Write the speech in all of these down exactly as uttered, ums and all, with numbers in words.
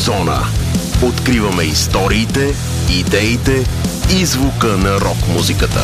Зона. Откриваме историите, идеите и звука на рок-музиката.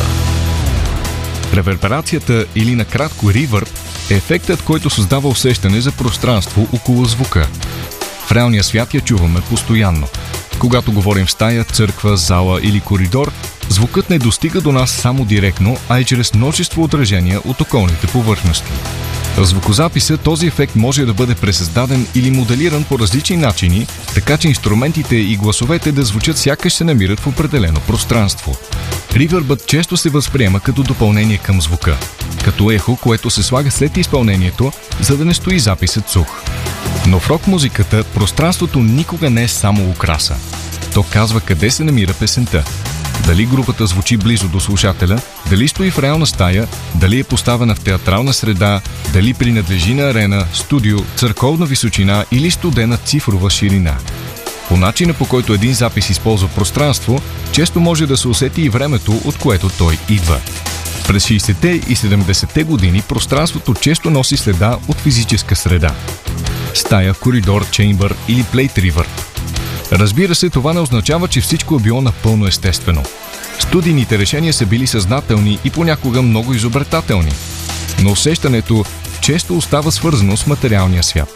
Реверберацията или накратко ревърб е ефектът, който създава усещане за пространство около звука. В реалния свят я чуваме постоянно. Когато говорим в стая, църква, зала или коридор, звукът не достига до нас само директно, а и чрез множество отражения от околните повърхности. В звукозаписа този ефект може да бъде пресъздаден или моделиран по различни начини, така че инструментите и гласовете да звучат сякаш се намират в определено пространство. Ревърбът често се възприема като допълнение към звука, като ехо, което се слага след изпълнението, за да не стои записът сух. Но в рок-музиката пространството никога не е само украса. То казва къде се намира песента. Дали групата звучи близо до слушателя, дали стои в реална стая, дали е поставена в театрална среда, дали принадлежи на арена, студио, църковна височина или студена цифрова ширина. По начина, по който един запис използва пространство, често може да се усети и времето, от което той идва. През шейсетте и седемдесетте години пространството често носи следа от физическа среда. Стая, коридор, чеймбър или плейт ревърб. Разбира се, това не означава, че всичко е било напълно естествено. Студийните решения са били съзнателни и понякога много изобретателни, но усещането често остава свързано с материалния свят.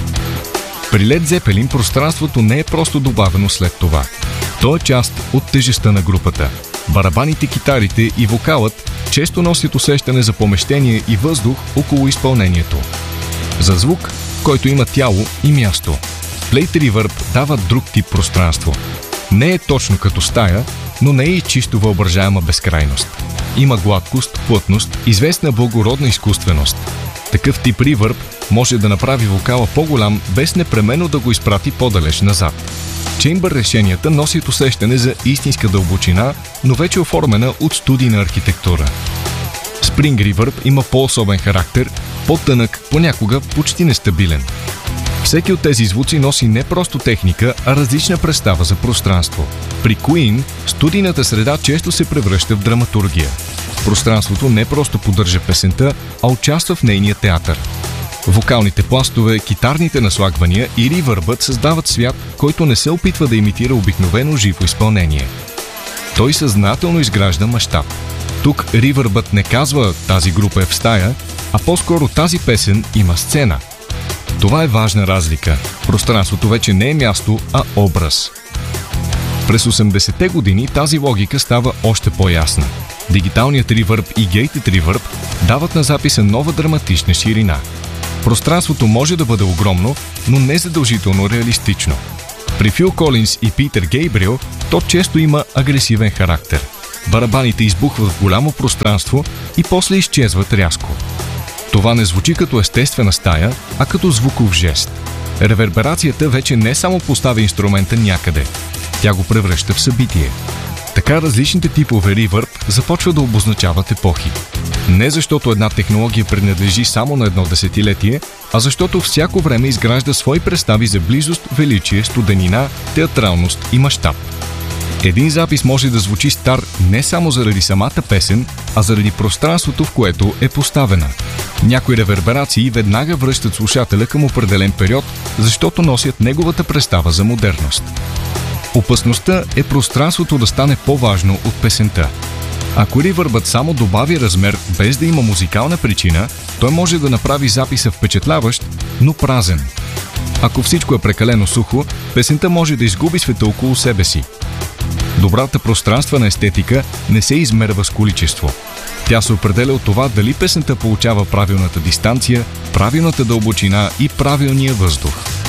При Лед Зепелин пространството не е просто добавено след това. То е част от тежестта на групата. Барабаните, китарите и вокалът често носят усещане за помещение и въздух около изпълнението. За звук, който има тяло и място. Плейт ревърб дава друг тип пространство. Не е точно като стая, но не е и чисто въображаема безкрайност. Има гладкост, плътност, известна благородна изкуственост. Такъв тип ревърб може да направи вокала по-голям, без непременно да го изпрати по-далеч назад. Чеймбър решенията носят усещане за истинска дълбочина, но вече оформена от студийна архитектура. Спринг ревърб има по-особен характер, по-тънък, понякога почти нестабилен. Всеки от тези звуци носи не просто техника, а различна представа за пространство. При Queen студийната среда често се превръща в драматургия. Пространството не просто поддържа песента, а участва в нейния театър. Вокалните пластове, китарните наслагвания и ревърбът създават свят, който не се опитва да имитира обикновено живо изпълнение. Той съзнателно изгражда мащаб. Тук ревърбът не казва «тази група е в стая», а по-скоро «тази песен има сцена». Това е важна разлика. Пространството вече не е място, а образ. През осемдесетте години тази логика става още по-ясна. Дигиталният ревърб и гейтед ревърб дават на записа нова драматична ширина. Пространството може да бъде огромно, но не задължително реалистично. При Фил Колинс и Питър Гейбриел то често има агресивен характер. Барабаните избухват в голямо пространство и после изчезват рязко. Това не звучи като естествена стая, а като звуков жест. Реверберацията вече не само поставя инструмента някъде, тя го превръща в събитие. Така различните типове ревърб започват да обозначават епохи. Не защото една технология принадлежи само на едно десетилетие, а защото всяко време изгражда свои представи за близост, величие, студенина, театралност и мащаб. Един запис може да звучи стар не само заради самата песен, а заради пространството, в което е поставена. Някои реверберации веднага връщат слушателя към определен период, защото носят неговата представа за модерност. Опасността е пространството да стане по-важно от песента. Ако ревърбът само добави размер без да има музикална причина, той може да направи записа впечатляващ, но празен. Ако всичко е прекалено сухо, песента може да изгуби света около себе си. Добрата пространствена естетика не се измерва с количество. Тя се определя от това дали песента получава правилната дистанция, правилната дълбочина и правилния въздух.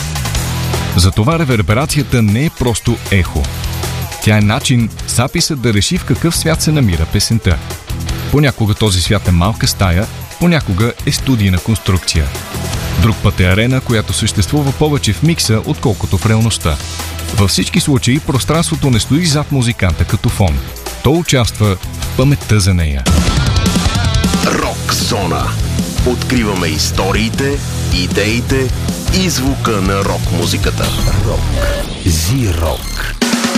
Затова реверберацията не е просто ехо. Тя е начин записът да реши в какъв свят се намира песента. Понякога този свят е малка стая, понякога е студийна конструкция. Друг път е арена, която съществува повече в микса, отколкото в реалността. Във всички случаи пространството не стои зад музиканта като фон. То участва в паметта за нея. Рок зона. Откриваме историите, идеите и звука на рок музиката. Рок. Зи-рок.